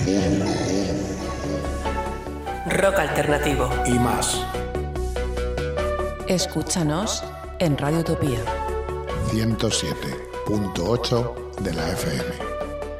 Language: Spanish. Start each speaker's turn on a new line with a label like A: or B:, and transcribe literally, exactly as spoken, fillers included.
A: Rock alternativo
B: y más.
C: Escúchanos en Radio Utopía
B: ciento siete punto ocho de la F M.